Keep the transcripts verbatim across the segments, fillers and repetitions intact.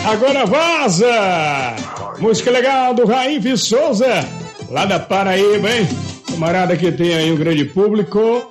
Agora vaza! Música legal do Raif Souza, lá da Paraíba, hein? Camarada que tem aí um grande público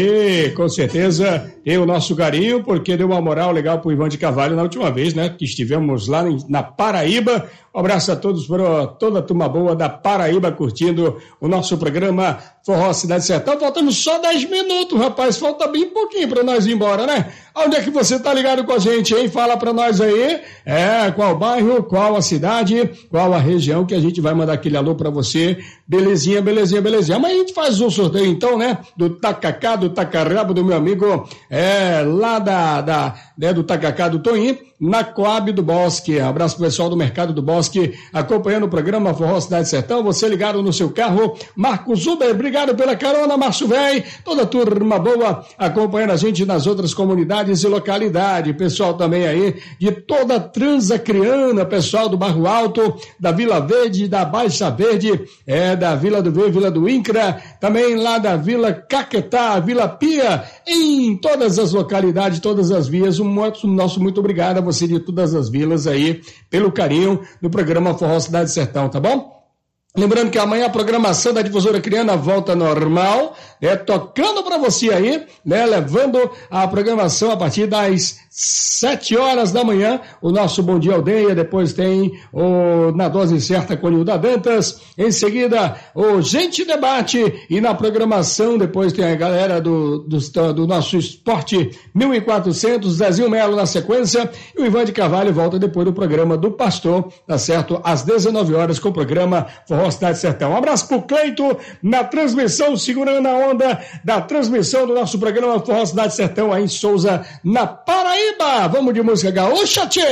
e com certeza tem o nosso carinho, porque deu uma moral legal pro Ivan de Carvalho na última vez, né? Que estivemos lá na Paraíba. Um abraço a todos, para toda a turma boa da Paraíba curtindo o nosso programa Forró Cidade Sertão. Faltando só dez minutos, rapaz. Falta bem pouquinho pra nós ir embora, né? Onde é que você tá ligado com a gente, hein? Fala pra nós aí. É, qual bairro, qual a cidade, qual a região que a gente vai mandar aquele alô pra você. Belezinha, belezinha, belezinha. Amanhã a gente faz um sorteio então, né? Do tacacá, do tacarrabo do meu amigo, é, lá da, da, né, do tacacá do Toninho, na Coab do Bosque. Abraço pro pessoal do Mercado do Bosque, acompanhando o programa Forró Cidade Sertão. Você ligado no seu carro, Marcos Uber, obrigado pela carona, Márcio Véi, toda a turma boa acompanhando a gente nas outras comunidades e localidades. Pessoal também aí de toda a Transacriana, pessoal do Barro Alto, da Vila Verde, da Baixa Verde, é, da Vila do V, Vila do Incra, também lá da Vila Caquetá, Vila Pia, em todas as localidades, todas as vias. Um nosso, nosso muito obrigado a você de todas as vilas aí, pelo carinho do programa Forró Cidade Sertão, tá bom? Lembrando que amanhã a programação da Difusora Criana volta normal, né, tocando para você aí, né, levando a programação a partir das sete horas da manhã, o nosso Bom Dia Aldeia, depois tem o Na Dose Certa com o Nilda Dantas, em seguida o Gente Debate, e na programação depois tem a galera do, do, do nosso Esporte mil e quatrocentos, Zezinho Melo na sequência, e o Ivan de Carvalho volta depois do programa do Pastor, tá certo? Às dezenove horas com o programa Forró Cidade Sertão. Um abraço pro Cleito na transmissão, segurando a onda da transmissão do nosso programa Forró Cidade Sertão aí em Souza, na Paraíba. Vamos de música gaúcha, tchê!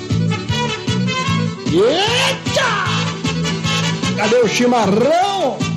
Eita! Cadê o chimarrão?